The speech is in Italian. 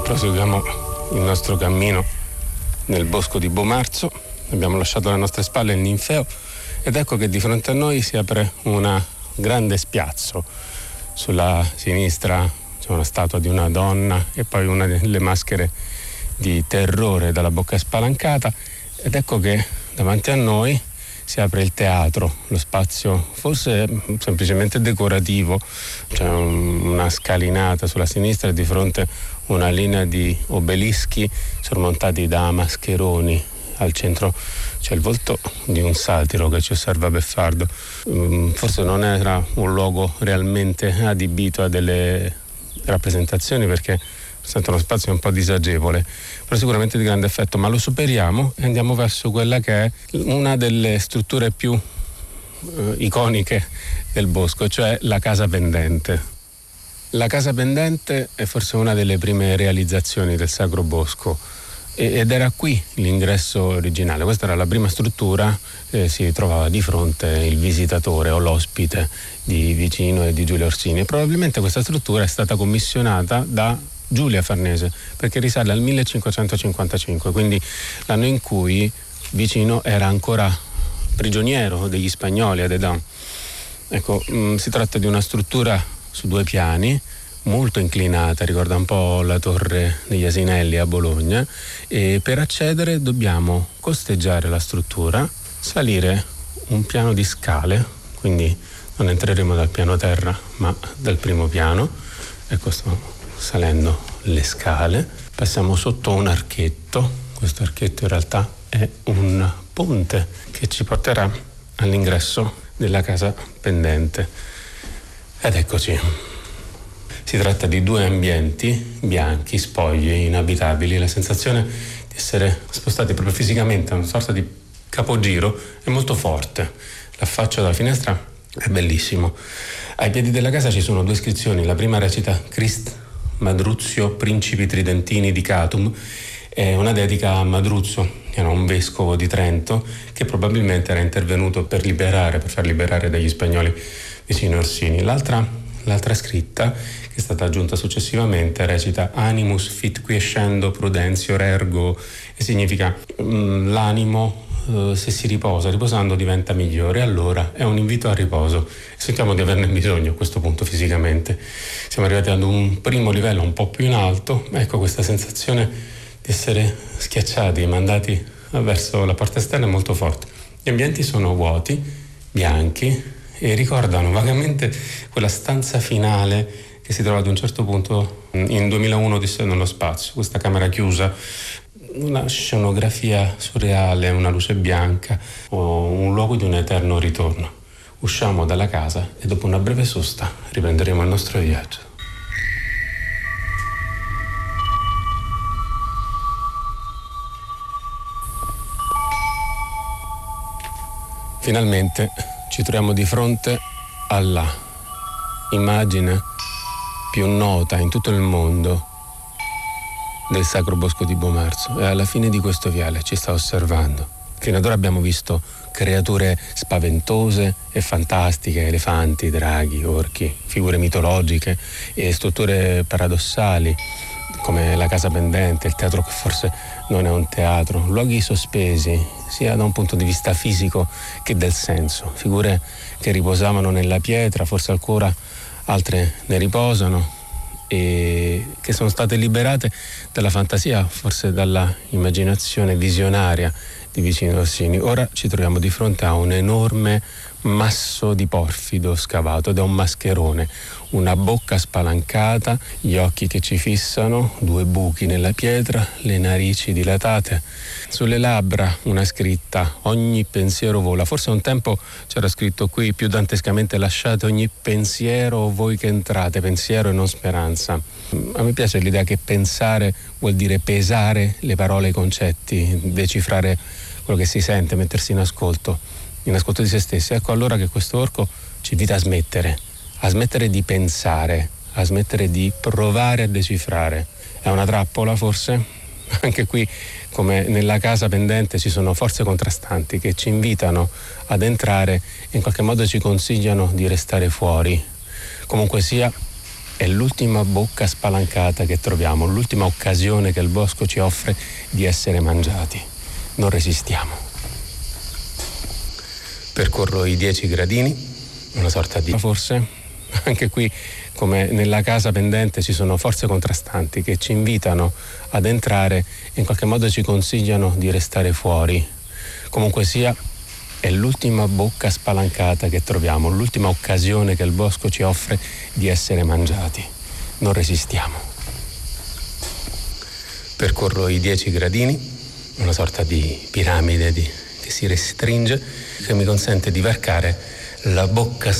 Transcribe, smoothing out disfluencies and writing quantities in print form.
Proseguiamo il nostro cammino nel bosco di Bomarzo. Abbiamo lasciato alle nostre spalle il ninfeo ed ecco che di fronte a noi si apre un grande spiazzo. Sulla sinistra c'è una statua di una donna e poi una delle maschere di terrore dalla bocca spalancata ed ecco che davanti a noi si apre il teatro, lo spazio forse semplicemente decorativo, c'è una scalinata sulla sinistra e di fronte una linea di obelischi sormontati da mascheroni. Al centro c'è il volto di un satiro che ci osserva beffardo. Forse non era un luogo realmente adibito a delle rappresentazioni perché sento uno spazio un po' disagevole, però sicuramente di grande effetto, ma lo superiamo e andiamo verso quella che è una delle strutture più iconiche del bosco, cioè la casa pendente. La casa pendente è forse una delle prime realizzazioni del Sacro Bosco ed era qui l'ingresso originale. Questa era la prima struttura che si trovava di fronte il visitatore o l'ospite di Vicino e di Giulio Orsini. E probabilmente questa struttura è stata commissionata da Giulia Farnese perché risale al 1555, quindi l'anno in cui Vicino era ancora prigioniero degli spagnoli ad Edam. Ecco, si tratta di una struttura su 2 piani, molto inclinata, ricorda un po' la torre degli Asinelli a Bologna, e per accedere dobbiamo costeggiare la struttura, salire un piano di scale, quindi non entreremo dal piano terra ma dal primo piano. Ecco, stiamo salendo le scale, passiamo sotto un archetto. Questo archetto in realtà è un ponte che ci porterà all'ingresso della casa pendente ed eccoci. Si tratta di 2 ambienti bianchi, spogli, inabitabili. La sensazione di essere spostati proprio fisicamente a una sorta di capogiro è molto forte. L'affaccio dalla finestra è bellissimo. Ai piedi della casa ci sono 2 iscrizioni. La prima recita Crist Madruzio Principi Tridentini di Catum, è una dedica a Madruzzo, che era un vescovo di Trento che probabilmente era intervenuto per far liberare dagli spagnoli Vicino Orsini. L'altra scritta, che è stata aggiunta successivamente, recita Animus fit quiescendo prudentior ergo, e significa l'animo se si riposa, riposando diventa migliore. Allora è un invito al riposo. Sentiamo di averne bisogno a questo punto fisicamente. Siamo arrivati ad un primo livello un po' più in alto. Ecco, questa sensazione di essere schiacciati e mandati verso la porta esterna è molto forte. Gli ambienti sono vuoti, bianchi, e ricordano vagamente quella stanza finale che si trova ad un certo punto in 2001 Odissea nello spazio, questa camera chiusa, una scenografia surreale, una luce bianca, o un luogo di un eterno ritorno. Usciamo dalla casa e dopo una breve sosta riprenderemo il nostro viaggio. Finalmente ci troviamo di fronte alla immagine più nota in tutto il mondo del Sacro Bosco di Bomarzo, e alla fine di questo viale ci sta osservando. Fino ad ora abbiamo visto creature spaventose e fantastiche, elefanti, draghi, orchi, figure mitologiche e strutture paradossali come la casa pendente, il teatro che forse non è un teatro, luoghi sospesi sia da un punto di vista fisico che del senso, figure che riposavano nella pietra, forse ancora altre ne riposano, e che sono state liberate dalla fantasia, forse dalla immaginazione visionaria di Vicino Orsini. Ora ci troviamo di fronte a un enorme masso di porfido scavato ed è un mascherone, una bocca spalancata, gli occhi che ci fissano, 2 buchi nella pietra, le narici dilatate, sulle labbra una scritta: ogni pensiero vola. Forse un tempo c'era scritto qui più dantescamente: lasciate ogni pensiero voi che entrate, pensiero e non speranza. A me piace l'idea che pensare vuol dire pesare le parole e i concetti, decifrare quello che si sente, mettersi in ascolto di se stessi. Ecco allora che questo orco ci invita a smettere di pensare, a smettere di provare a decifrare. È una trappola forse? Anche qui, come nella casa pendente, ci sono forze contrastanti che ci invitano ad entrare e in qualche modo ci consigliano di restare fuori. Comunque sia, è l'ultima bocca spalancata che troviamo, l'ultima occasione che il bosco ci offre di essere mangiati. Non resistiamo. Percorro i 10 gradini, una sorta di... Forse anche qui, come nella casa pendente, ci sono forze contrastanti che ci invitano ad entrare e in qualche modo ci consigliano di restare fuori. Comunque sia, è l'ultima bocca spalancata che troviamo, l'ultima occasione che il bosco ci offre di essere mangiati. Non resistiamo. Percorro i 10 gradini, una sorta di piramide che si restringe, che mi consente di varcare la bocca